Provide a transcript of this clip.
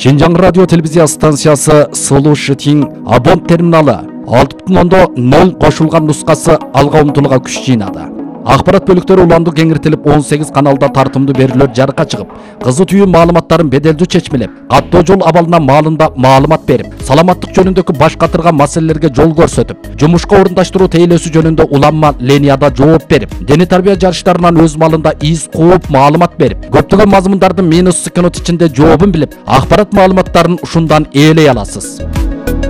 Шинжаң радио телевизия станциясы Слушатин абонент терминалы 6.0 қошылған нұсқасы алға ұмтылуға күш жинады. Ақпарат бөліктері уланды кеңіртіліп 18 каналда тартымды берілер жарыққа шығып, қызы түйін маалыматтарын беделді чечмелеп, қаттоо жол абалына малында маалымат беріп, саламаттық жөнүндөгү баш катырган маселелерге жол көрсөтүп, жумушка орундаштыруу тейлөөсү жөнүндө уланма линияда жооп берип, дене тарбия жарыштарынан өз малында из кууп маалымат берип, көптөгөн мазмундардын минус секунд ичинде жообун билип, ақпарат маалыматтарын ушундан ээлей аласыз.